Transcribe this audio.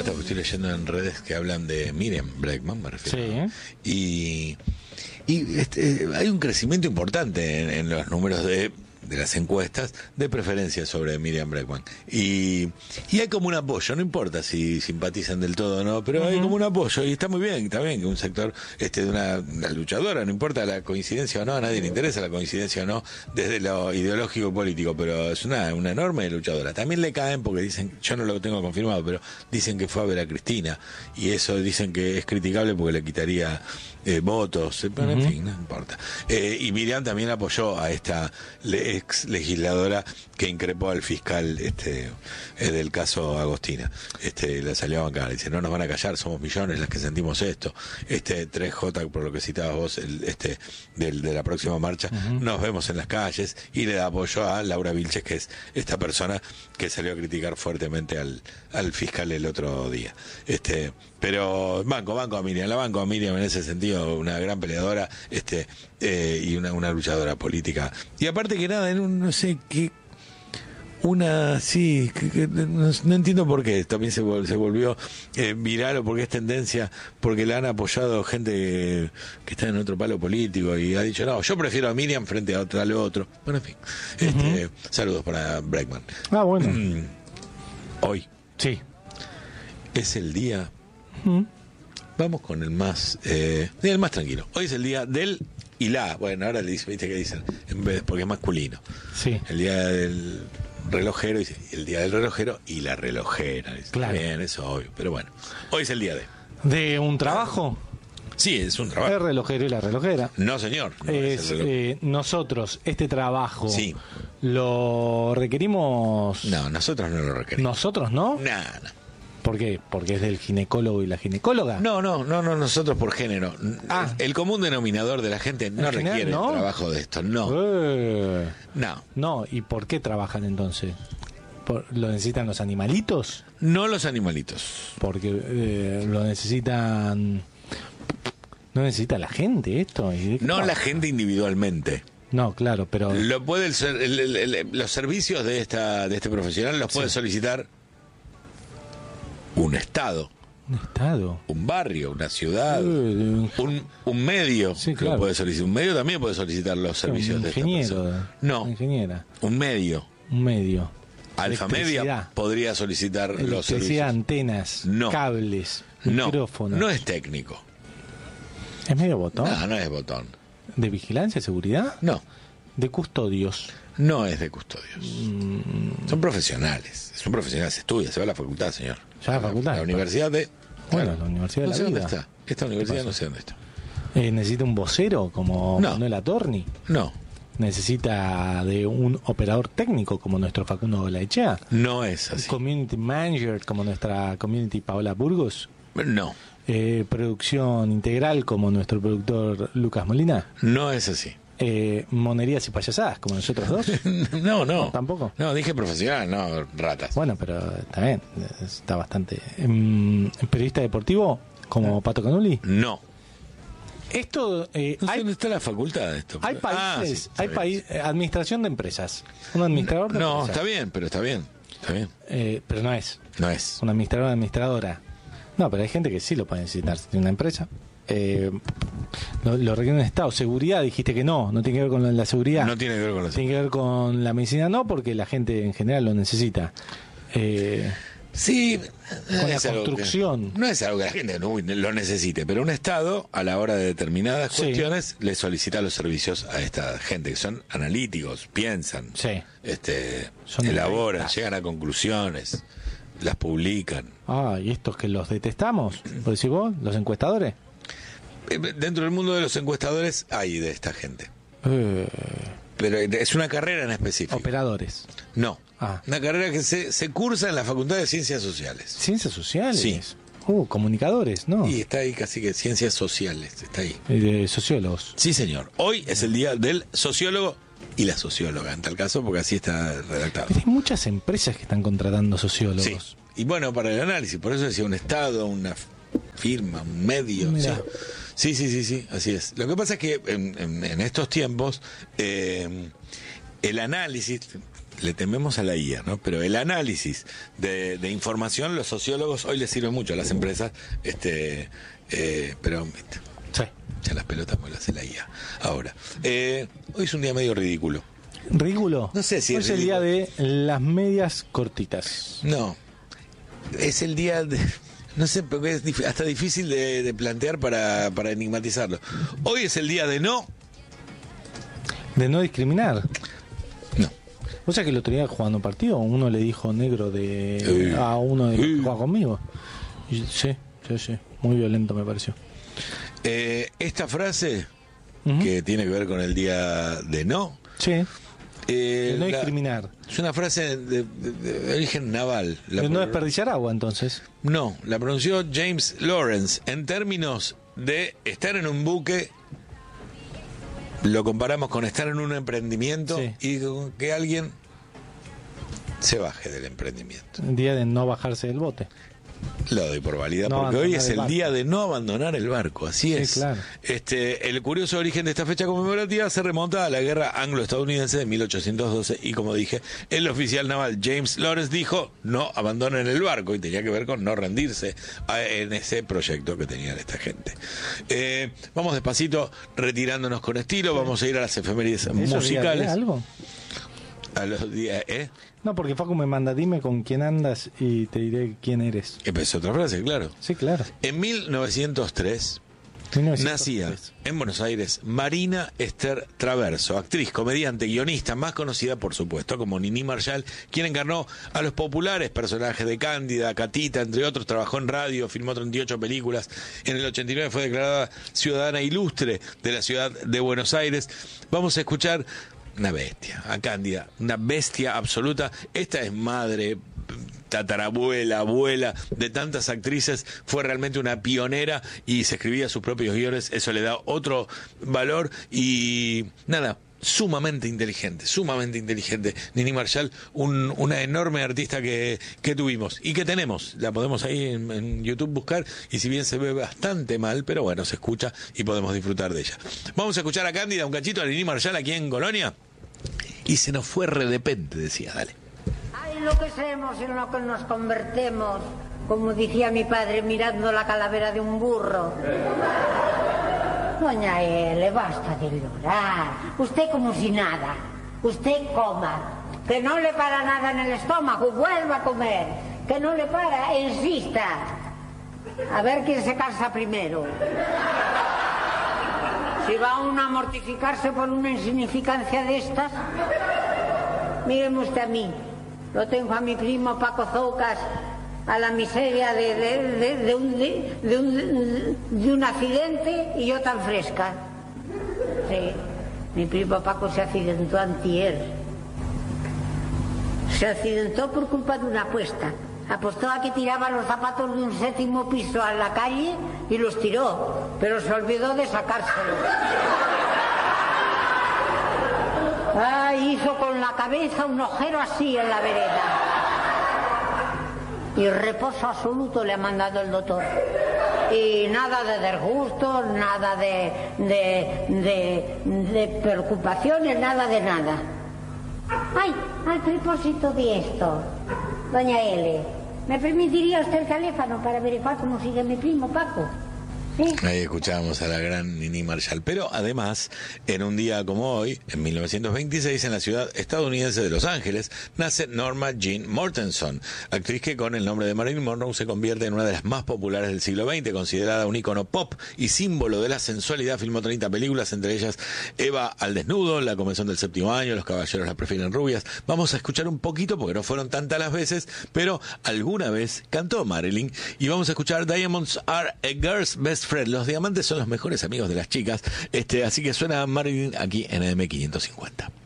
cuentas, porque estoy leyendo en redes que hablan de Miriam Bregman, me refiero. Sí. Y hay un crecimiento importante en los números de las encuestas de preferencia sobre Miriam Bregman. Y hay como un apoyo, no importa si simpatizan del todo o no, pero hay como un apoyo, y está bien que un sector de una luchadora, no importa la coincidencia o no, a nadie le interesa la coincidencia o no, desde lo ideológico y político, pero es una enorme luchadora. También le caen porque dicen, yo no lo tengo confirmado, pero dicen que fue a ver a Cristina, y eso dicen que es criticable porque le quitaría votos, pero en fin, no importa. Y Miriam también apoyó a esta ex legisladora que increpó al fiscal del caso Agostina. La salió a bancar, dice, no nos van a callar, somos millones las que sentimos esto. 3J, por lo que citabas vos, de la próxima marcha, nos vemos en las calles, y le da apoyo a Laura Vilches, que es esta persona que salió a criticar fuertemente al fiscal el otro día. Pero banco a Miriam, la banco a Miriam en ese sentido, una gran peleadora, y una luchadora política. Y aparte que nada, no sé qué, no entiendo por qué también se volvió viral, o porque es tendencia, porque la han apoyado gente que está en otro palo político y ha dicho, no, yo prefiero a Miriam frente a al otro. Bueno, en fin, saludos para Bregman. Bueno. Hoy Sí. es el día, vamos con el más tranquilo. Hoy es el día del y la, bueno, ahora le dice, viste que dicen, en vez, porque es masculino. Sí. El día del relojero, dice, el día del relojero y la relojera. Dice, claro. Bien, eso es obvio, pero bueno, hoy es el día ¿De un trabajo? Sí, es un trabajo. El relojero y la relojera. No, señor. No es el reloj. Nosotros, este trabajo, sí, ¿lo requerimos? No, nosotros no lo requerimos. ¿Nosotros no? No. ¿Por qué? ¿Porque es del ginecólogo y la ginecóloga? No, nosotros por género. El común denominador de la gente no requiere trabajo de esto, no. No, ¿y por qué trabajan entonces? ¿Lo necesitan los animalitos? No los animalitos. Porque lo necesitan... ¿No necesita la gente esto? No la gente individualmente. No, claro, pero... Los servicios de este profesional los puede solicitar un estado. ¿Un estado? Un barrio, una ciudad, un medio, sí, claro, que puede solicitar. Un medio también puede solicitar los servicios de esta persona. No, ingeniera. Un medio. Alfa Media podría solicitar los servicios. Antenas, cables, micrófonos. No es técnico. ¿Es medio botón? No es botón. ¿De vigilancia, seguridad? No. ¿De custodios? No es de custodios. Son profesionales. Es un profesional, se estudia, se va a la facultad, señor. ¿Ya a la facultad? La universidad de... Bueno, la universidad de la vida. No sé dónde está. Esta universidad no sé dónde está. ¿Necesita un vocero como Manuel Atorni? No. ¿Necesita de un operador técnico como nuestro Facundo Olaechea? No es así. ¿Un community manager como nuestra community Paola Burgos? No. ¿Producción integral como nuestro productor Lucas Molina? No es así. ¿Monerías y payasadas como nosotros dos? No. ¿Tampoco? No, dije profesional, no ratas. Bueno, pero está bien, está bastante... ¿Periodista deportivo como Pato Canuli? No. Esto... no sé dónde está la facultad de esto. Hay países, administración de empresas. Un administrador de empresas. Está bien, pero está bien. Pero no es. No es. Un administrador, administradora. No, pero hay gente que sí lo puede necesitar. Si tiene una empresa. Lo requiere un Estado. Seguridad, dijiste que no tiene que ver con la seguridad. No tiene que ver con la seguridad. Tiene que ver con la medicina, no, porque la gente en general lo necesita. Sí, con la construcción. No es algo que la gente lo necesite, pero un Estado, a la hora de determinadas cuestiones, le solicita los servicios a esta gente, que son analíticos, piensan, elaboran, llegan a conclusiones, las publican. ¿Y estos que los detestamos? ¿Lo decís vos? ¿Los encuestadores? Dentro del mundo de los encuestadores hay de esta gente. Pero es una carrera en específico. ¿Operadores? No. Una carrera que se cursa en la Facultad de Ciencias Sociales. ¿Ciencias Sociales? Sí. Comunicadores, ¿no? Y está ahí casi que Ciencias Sociales, está ahí. De sociólogos. Sí, señor. Hoy es el día del sociólogo y la socióloga, en tal caso, porque así está redactado. Pero hay muchas empresas que están contratando sociólogos. Sí. Y bueno, para el análisis, por eso decía un Estado, una firma, un medio. Sí, así es. Lo que pasa es que en estos tiempos el análisis, le tememos a la IA, ¿no? Pero el análisis de información, los sociólogos hoy les sirve mucho a las empresas, pero sí. Ya las pelotas me las hace la IA. Ahora, hoy es un día medio ridículo. ¿Ridículo? No sé si hoy es el día de las medias cortitas. No, es el día de... No sé, porque es hasta difícil de plantear para enigmatizarlo. Hoy es el día de no... ¿De no discriminar? No. O sea que el otro día jugando partido, uno le dijo negro a uno que juega conmigo. Y, sí, muy violento me pareció. Esta frase, que tiene que ver con el día de no... Sí. De no discriminar. Es una frase de origen naval. De no desperdiciar agua, entonces. No, la pronunció James Lawrence. En términos de estar en un buque, lo comparamos con estar en un emprendimiento y que alguien se baje del emprendimiento. El día de no bajarse del bote. Lo doy por válida, porque hoy es el día de no abandonar el barco, así es. Claro. El curioso origen de esta fecha conmemorativa se remonta a la guerra anglo-estadounidense de 1812 y, como dije, el oficial naval James Lawrence dijo no abandonen el barco, y tenía que ver con no rendirse en ese proyecto que tenían esta gente. Vamos despacito, retirándonos con estilo, vamos a ir a las efemérides musicales. ¿Algo? A los días, No, porque Facu me manda, dime con quién andas y te diré quién eres. Empezó otra frase, claro. Sí, claro. En 1903 nacía en Buenos Aires Marina Esther Traverso, actriz, comediante, guionista, más conocida por supuesto como Nini Marshall, quien encarnó a los populares personajes de Cándida, Catita, entre otros. Trabajó en radio, filmó 38 películas. En el 89 fue declarada ciudadana ilustre de la ciudad de Buenos Aires. Vamos a escuchar una bestia, a Cándida, una bestia absoluta. Esta es madre, tatarabuela, abuela de tantas actrices, fue realmente una pionera y se escribía sus propios guiones, eso le da otro valor y nada, sumamente inteligente. Nini Marshall, una enorme artista que tuvimos y que tenemos, la podemos ahí en YouTube buscar, y si bien se ve bastante mal, pero bueno, se escucha y podemos disfrutar de ella. Vamos a escuchar a Cándida, un cachito, a Nini Marshall aquí en Colonia, y se nos fue de repente, decía, dale. Ay, lo que seremos en lo que nos convertemos, como decía mi padre mirando la calavera de un burro. Doña L, basta de llorar. Usted como si nada. Usted coma. Que no le para nada en el estómago, vuelva a comer. Que no le para, insista. A ver quién se cansa primero. Si va uno a mortificarse por una insignificancia de estas, míreme usted a mí. Lo tengo a mi primo Paco Zoucas a la miseria de un accidente y yo tan fresca. Sí, mi primo Paco se accidentó antier. Se accidentó por culpa de una apuesta. Apostó a que tiraba los zapatos de un 7º piso a la calle y los tiró, pero se olvidó de sacárselos. Hizo con la cabeza un agujero así en la vereda. Y reposo absoluto le ha mandado el doctor. Y nada de disgusto, nada de preocupaciones, nada de nada. Ay, al propósito de esto, doña L, ¿me permitiría usted el teléfono para averiguar cómo sigue mi primo Paco? ¿Sí? Ahí escuchábamos a la gran Nini Marshall. Pero además, en un día como hoy, en 1926, en la ciudad estadounidense de Los Ángeles, nace Norma Jean Mortenson, actriz que con el nombre de Marilyn Monroe se convierte en una de las más populares del siglo XX, considerada un ícono pop y símbolo de la sensualidad. Filmó 30 películas, entre ellas Eva al desnudo, La Convención del Séptimo Año, Los caballeros la prefieren rubias. Vamos a escuchar un poquito, porque no fueron tantas las veces, pero alguna vez cantó Marilyn, y vamos a escuchar Diamonds Are a Girl's Best Friend. Los diamantes son los mejores amigos de las chicas. Así que suena Marilyn aquí en AM550.